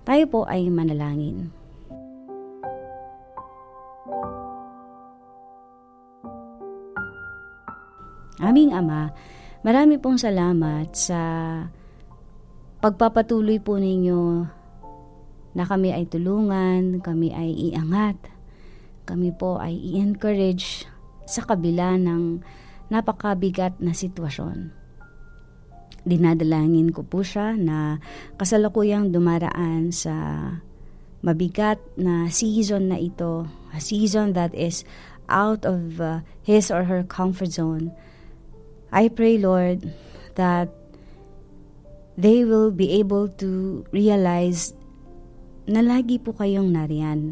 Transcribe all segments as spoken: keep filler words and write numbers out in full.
Tayo po ay manalangin. Aming Ama, marami pong salamat sa pagpapatuloy po ninyo na kami ay tulungan, kami ay iangat, kami po ay i-encourage sa kabila ng napakabigat na sitwasyon. Dinadalangin ko po siya na kasalukuyang dumaraan sa mabigat na season na ito, a season that is out of uh, his or her comfort zone. I pray, Lord, that they will be able to realize na lagi po kayong nariyan.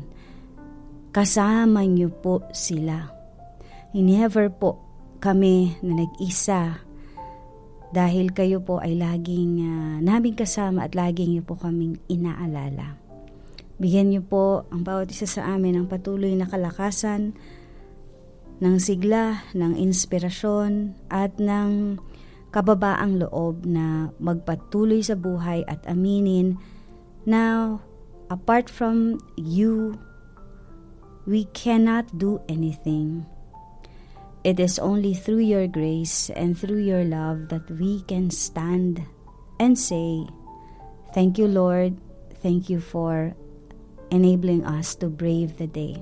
Kasama niyo po sila. Never po kami na nag-isa dahil kayo po ay laging uh, naming kasama at laging niyo po kaming inaalala. Bigyan niyo po ang bawat isa sa amin ng patuloy na kalakasan, ng sigla, ng inspirasyon at ng kababaang loob na magpatuloy sa buhay at aminin na apart from you, we cannot do anything. It is only through your grace and through your love that we can stand and say, thank you, Lord. Thank you for enabling us to brave the day.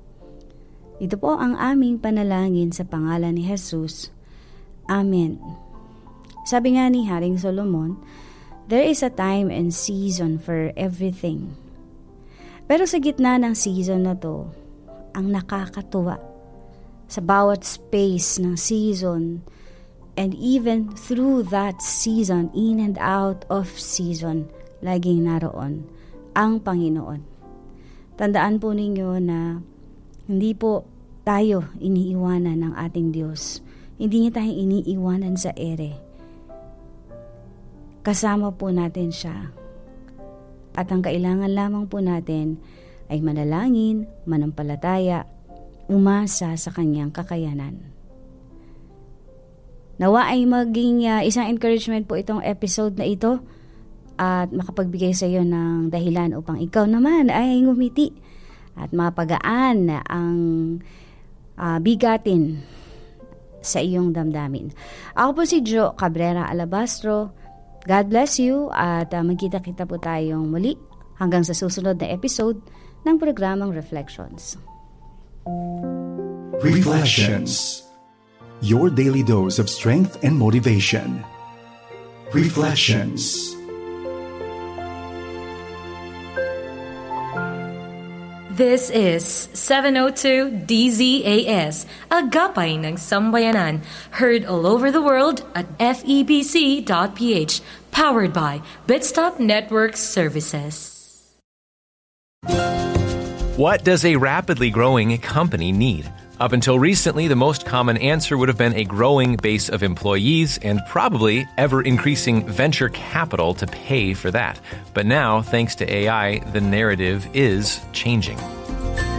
Ito po ang aming panalangin sa pangalan ni Jesus. Amen. Sabi nga ni Haring Solomon, there is a time and season for everything. Pero sa gitna ng season na to, ang nakakatuwa, sa bawat space ng season, and even through that season, in and out of season, laging naroon ang Panginoon. Tandaan po ninyo na hindi po tayo iniiwanan ng ating Diyos. Hindi niya tayo iniiwanan sa ere. Kasama po natin siya. At ang kailangan lamang po natin ay manalangin, manampalataya, umasa sa kanyang kakayanan. Nawa ay maging uh, isang encouragement po itong episode na ito at makapagbigay sa iyo ng dahilan upang ikaw naman ay ngumiti at mapagaan ang uh, bigatin sa iyong damdamin. Ako po si Jo Cabrera Alabastro. God bless you at uh, magkita-kita po tayong muli hanggang sa susunod na episode ng programang Reflections. Reflections. Your daily dose of strength and motivation. Reflections. This is seven oh two D Z A S, Agapay ng Sambayanan, heard all over the world at F E B C dot P H, powered by Bitstop Network Services. What does a rapidly growing company need? Up until recently, the most common answer would have been a growing base of employees and probably ever-increasing venture capital to pay for that. But now, thanks to A I, the narrative is changing.